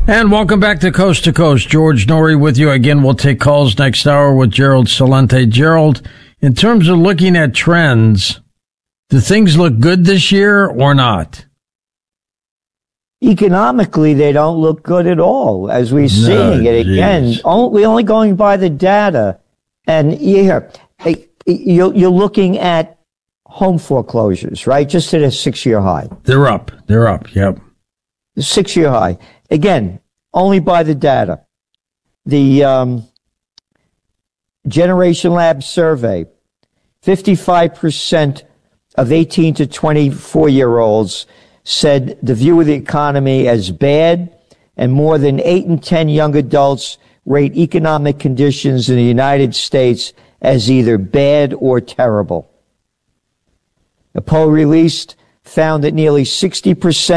And welcome back to Coast. George Noory with you again. We'll take calls next hour with Gerald Celente. Gerald, in terms of looking at trends, do things look good this year or not? Economically, they don't look good at all, as we're seeing it again. We're only going by the data. And you're looking at home foreclosures, right? Just at a 6-year high. They're up. Yep. 6-year high. Again, only by the data. The Generation Lab survey, 55% of 18 to 24-year-olds said the view of the economy as bad, and more than 8 in 10 young adults rate economic conditions in the United States as either bad or terrible. A poll released found that nearly 60%